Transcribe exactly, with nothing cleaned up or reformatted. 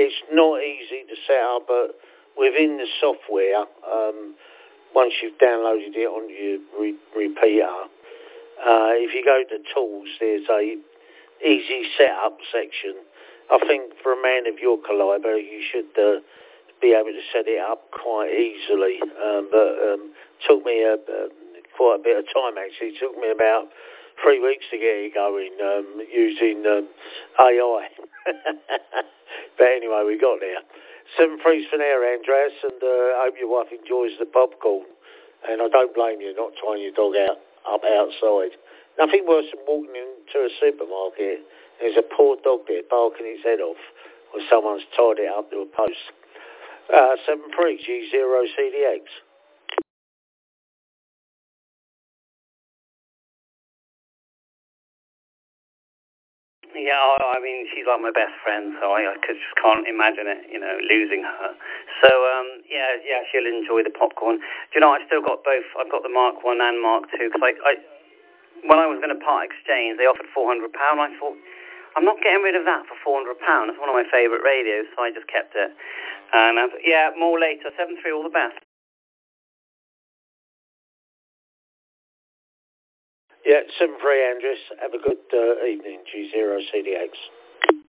it's not easy to set up, but within the software, um, once you've downloaded it on your re- repeater, uh, if you go to tools, there's a easy setup section. I think for a man of your caliber, you should uh, be able to set it up quite easily. Um, but um, took me a, a, quite a bit of time, actually. It took me about three weeks to get it going um, using um, A I. But anyway, we got there. Seven threes for now, Andreas, and uh, I hope your wife enjoys the popcorn. And I don't blame you not trying your dog out up outside. Nothing worse than walking into a supermarket. There's a poor dog there barking his head off, or someone's tied it up to a post. Uh, seven three G zero C D X. Yeah, I I mean, she's like my best friend, so I, I could, just can't imagine it, you know, losing her. So, um, yeah, yeah, she'll enjoy the popcorn. Do you know, I've still got both. I've got the Mark one and Mark two, because I, I, when I was going to part exchange, they offered four hundred pounds. I thought, I'm not getting rid of that for four hundred pounds. That's one of my favourite radios, so I just kept it. And, I thought, yeah, more later. seven three, all the best. Yeah, seven three, Andrews. Have a good uh, evening, G zero C D X.